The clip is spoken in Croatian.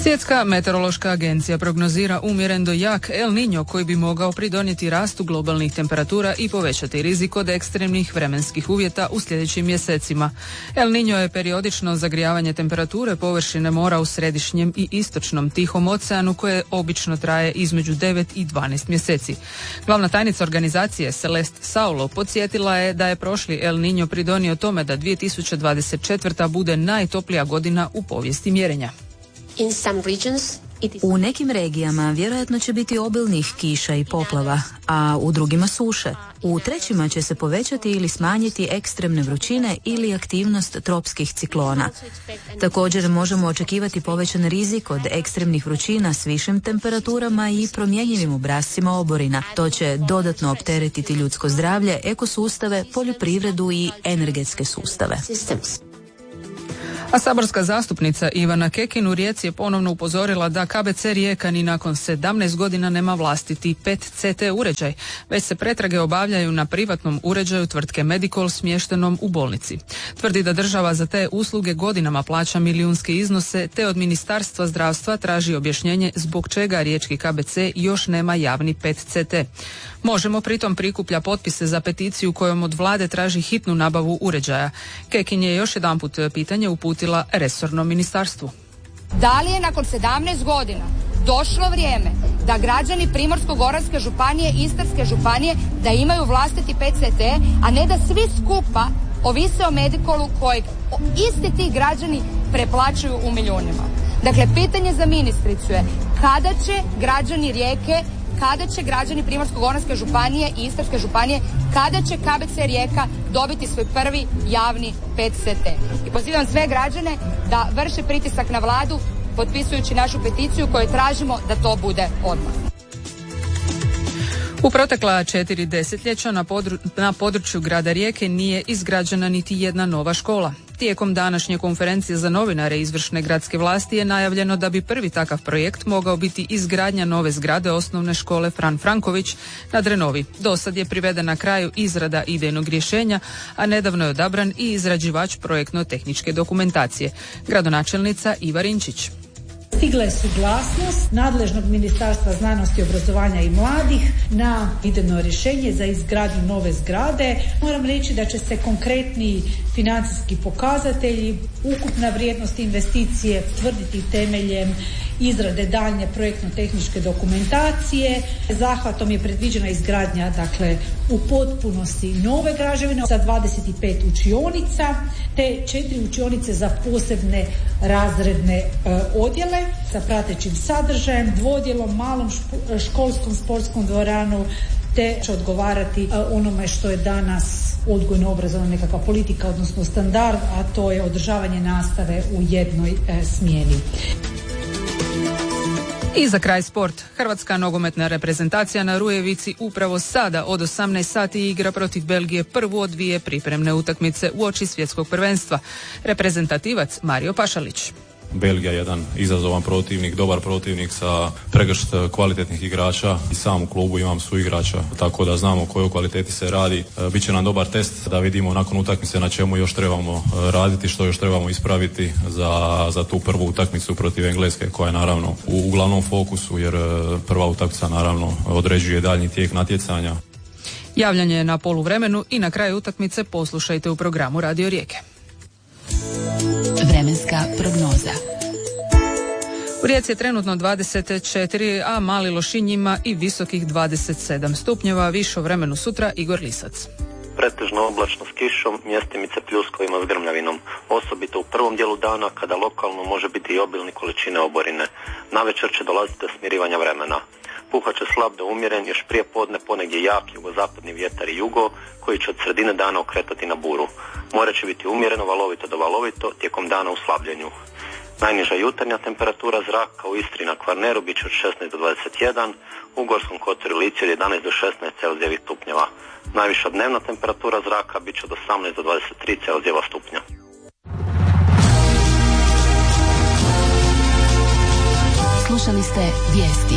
Svjetska meteorološka agencija prognozira umjeren do jak El Niño koji bi mogao pridonijeti rastu globalnih temperatura i povećati rizik od ekstremnih vremenskih uvjeta u sljedećim mjesecima. El Niño je periodično zagrijavanje temperature površine mora u središnjem i istočnom Tihom oceanu koje obično traje između 9 i 12 mjeseci. Glavna tajnica organizacije Celeste Saulo podsjetila je da je prošli El Niño pridonio tome da 2024. bude najtoplija godina u povijesti mjerenja. U nekim regijama vjerojatno će biti obilnih kiša i poplava, a u drugima suše. U trećima će se povećati ili smanjiti ekstremne vrućine ili aktivnost tropskih ciklona. Također možemo očekivati povećan rizik od ekstremnih vrućina s višim temperaturama i promjenjivim obrascima oborina. To će dodatno opteretiti ljudsko zdravlje, ekosustave, poljoprivredu i energetske sustave. A saborska zastupnica Ivana Kekin u Rijeci je ponovno upozorila da KBC Rijeka ni nakon 17 godina nema vlastiti PET-CT uređaj, već se pretrage obavljaju na privatnom uređaju tvrtke Medicol smještenom u bolnici. Tvrdi da država za te usluge godinama plaća milijunske iznose, te od Ministarstva zdravstva traži objašnjenje zbog čega riječki KBC još nema javni PET-CT. Možemo pritom prikuplja potpise za peticiju kojom od vlade traži hitnu nabavu uređaja. Kekin je još jedanput pitanje uputila resornom ministarstvu. Da li je nakon 17 godina došlo vrijeme da građani Primorsko-goranske županije i Istarske županije da imaju vlastiti PET-CT, a ne da svi skupa ovise o Medicolu kojeg isti ti građani preplaćuju u milijunima. Dakle, pitanje za ministricu je kada će građani Rijeke, kada će građani Primorsko-goranske županije i Istarske županije, kada će KBC Rijeka dobiti svoj prvi javni PET-CT. I pozivam sve građane da vrše pritisak na vladu potpisujući našu peticiju koju tražimo da to bude odmah. U protekla 4 desetljeća na području grada Rijeke nije izgrađena niti jedna nova škola. Tijekom današnje konferencije za novinare izvršne gradske vlasti je najavljeno da bi prvi takav projekt mogao biti izgradnja nove zgrade osnovne škole Fran Franković na Drenovi. Dosad je privedena kraju izrada idejnog rješenja, a nedavno je odabran i izrađivač projektno-tehničke dokumentacije, gradonačelnica Iva Rinčić. Stigla je suglasnost nadležnog Ministarstva znanosti, obrazovanja i mladih na idejno rješenje za izgradnju nove zgrade. Moram reći da će se konkretni financijski pokazatelji, ukupna vrijednost investicije tvrditi temeljem izrade daljnje projektno-tehničke dokumentacije. Zahvatom je predviđena izgradnja, dakle, u potpunosti nove građevine sa 25 učionica te 4 učionice za posebne razredne odjele sa pratećim sadržajem, dvodjelom, malom školskom sportskom dvoranu, te će odgovarati onome što je danas odgojno-obrazovna nekakva politika, odnosno standard, a to je održavanje nastave u jednoj smjeni. I za kraj sport. Hrvatska nogometna reprezentacija na Rujevici upravo sada od 18 sati igra protiv Belgije prvu od 2 pripremne utakmice uoči svjetskog prvenstva. Reprezentativac Mario Pašalić. Belgija je jedan izazovan protivnik, dobar protivnik sa pregršt kvalitetnih igrača i sam u klubu imam suigrača, tako da znamo o kojoj kvaliteti se radi. Biće nam dobar test da vidimo nakon utakmice na čemu još trebamo raditi, što još trebamo ispraviti za tu prvu utakmicu protiv Engleske koja je naravno u glavnom fokusu jer prva utakmica naravno određuje daljnji tijek natjecanja. Javljanje je na poluvremenu i na kraju utakmice poslušajte u programu Radio Rijeke. Vremenska prognoza. U Rijeci je trenutno 24, a Mali Lošinj ima i visokih 27 stupnjeva. Više o vremenu sutra, Igor Lisac. Pretežno oblačno s kišom, mjestimice pljuskovima s grmljavinom. Osobito u prvom dijelu dana kada lokalno može biti i obilne količine oborine. Navečer će dolaziti do smirivanja vremena. Puhat će slab do umjeren, još prije podne ponegdje jak jugozapadni vjetar i jugo, koji će od sredine dana okretati na buru. More će biti umjereno valovito do valovito, tijekom dana u slabljenju. Najniža jutarnja temperatura zraka u Istri na Kvarneru bit će od 16 do 21, u Gorskom kotaru i Lici od 11 do 16 Celzijevih stupnjeva. Najviša dnevna temperatura zraka bit će od 18 do 23 Celzijeva stupnja. Slušali ste vijesti.